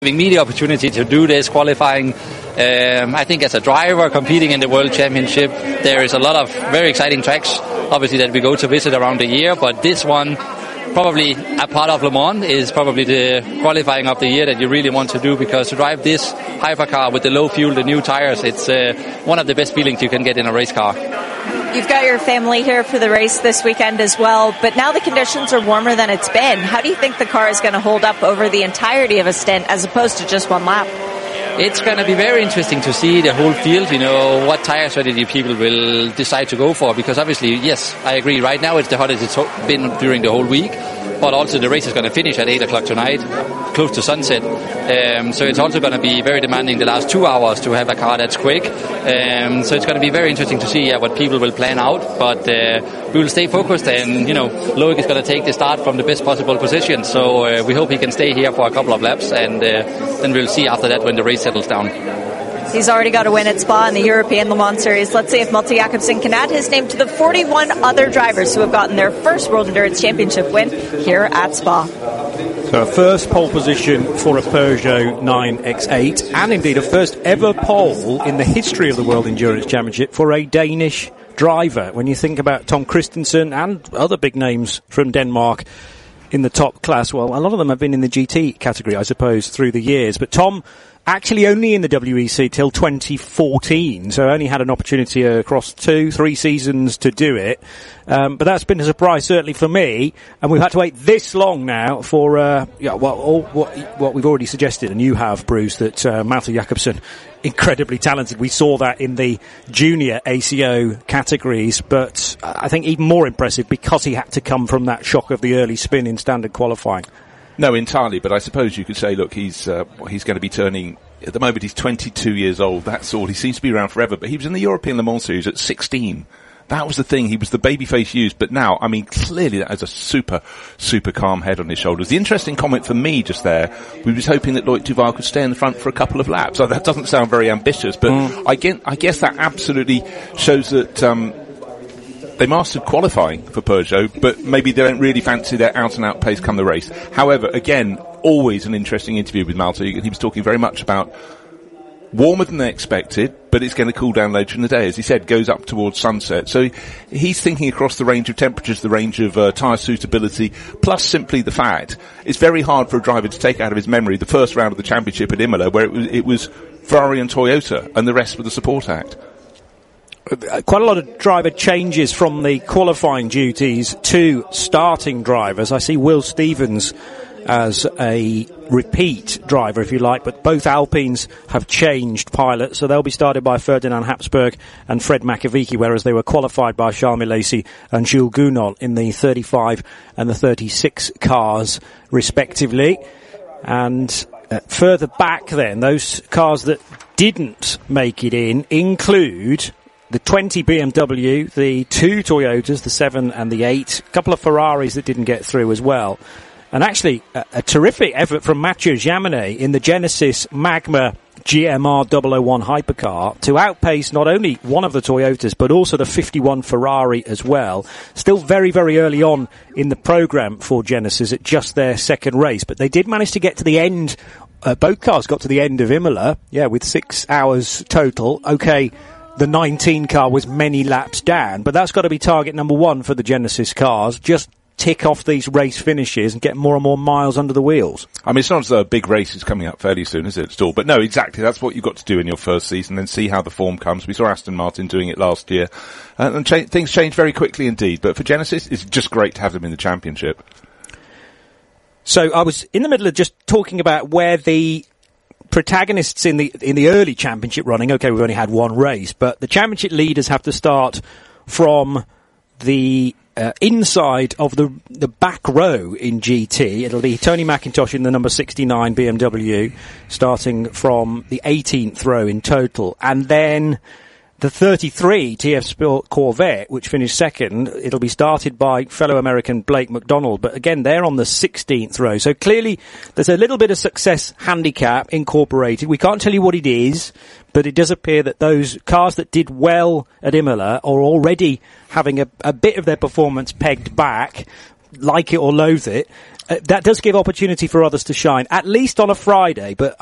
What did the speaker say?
giving me the opportunity to do this qualifying. I think as a driver competing in the World Championship, there is a lot of very exciting tracks, obviously, that we go to visit around the year, but this one, probably a part of Le Mans, is probably the qualifying of the year that you really want to do, because to drive this hypercar with the low fuel, the new tires, it's one of the best feelings you can get in a race car. You've got your family here for the race this weekend as well, but now the conditions are warmer than it's been. How do you think the car is going to hold up over the entirety of a stint as opposed to just one lap? It's going to be very interesting to see the whole field, what tire strategy people will decide to go for, because obviously, yes, I agree, right now it's the hottest it's been during the whole week, but also the race is going to finish at 8 o'clock tonight, close to sunset, so it's also going to be very demanding the last 2 hours to have a car that's quick, so it's going to be very interesting to see what people will plan out, but we will stay focused, and Loic is going to take the start from the best possible position, so we hope he can stay here for a couple of laps, and then we'll see after that when the race settles down. He's already got a win at Spa in the European Le Mans Series. Let's see if Malte Jakobsen can add his name to the 41 other drivers who have gotten their first World Endurance Championship win here at Spa. So a first pole position for a Peugeot 9X8, and indeed a first ever pole in the history of the World Endurance Championship for a Danish driver. When you think about Tom Christensen and other big names from Denmark in the top class, well, a lot of them have been in the GT category, I suppose, through the years. But Tom actually only in the WEC till 2014, so only had an opportunity across 2-3 seasons to do it. But that's been a surprise, certainly for me, and we've had to wait this long now for what we've already suggested, and you have, Bruce, that Malte Jakobsen, incredibly talented. We saw that in the junior ACO categories, but I think even more impressive because he had to come from that shock of the early spin in standard qualifying. No, entirely, but I suppose you could say, look, he's going to be turning, at the moment he's 22 years old, that's all. He seems to be around forever, but he was in the European Le Mans Series at 16. That was the thing, he was the babyface used, but now, I mean, clearly that has a super, super calm head on his shoulders. The interesting comment for me just there, we was hoping that Loic Duval could stay in the front for a couple of laps. So that doesn't sound very ambitious, but I guess that absolutely shows that, they mastered qualifying for Peugeot, but maybe they don't really fancy their out-and-out pace come the race. However, again, always an interesting interview with Malte. He was talking very much about warmer than they expected, but it's going to cool down later in the day. As he said, goes up towards sunset. So he's thinking across the range of temperatures, the range of tyre suitability, plus simply the fact it's very hard for a driver to take out of his memory the first round of the championship at Imola, where it was Ferrari and Toyota, and the rest were the support act. Quite a lot of driver changes from the qualifying duties to starting drivers. I see Will Stevens as a repeat driver, if you like, but both Alpines have changed pilots, so they'll be started by Ferdinand Habsburg and Fred Makovici, whereas they were qualified by Charles Milesi and Jules Gounod in the 35 and the 36 cars, respectively. And further back then, those cars that didn't make it in include the 20 BMW, the 2 Toyotas, the 7 and the 8, a couple of Ferraris that didn't get through as well. And actually, a terrific effort from Mathieu Jaminet in the Genesis Magma GMR 001 hypercar to outpace not only one of the Toyotas, but also the 51 Ferrari as well. Still very, very early on in the program for Genesis at just their second race, but they did manage to get to the end. Both cars got to the end of Imola, with 6 hours total. Okay, the 19 car was many laps down, but that's got to be target number one for the Genesis cars. Just tick off these race finishes and get more and more miles under the wheels. I mean, it's not as though a big race is coming up fairly soon, is it, still? But no, exactly, that's what you've got to do in your first season, then see how the form comes. We saw Aston Martin doing it last year, and things change very quickly indeed. But for Genesis, it's just great to have them in the championship. So I was in the middle of just talking about where the protagonists in the early championship running, okay, we've only had one race, but the championship leaders have to start from the inside of the back row in GT. It'll be Tony McIntosh in the number 69 BMW, starting from the 18th row in total, and then the 33 TF Sport Corvette, which finished second, it'll be started by fellow American Blake McDonald, but again, they're on the 16th row. So clearly, there's a little bit of success handicap incorporated. We can't tell you what it is, but it does appear that those cars that did well at Imola are already having a bit of their performance pegged back like it or loathe it, that does give opportunity for others to shine, at least on a Friday. But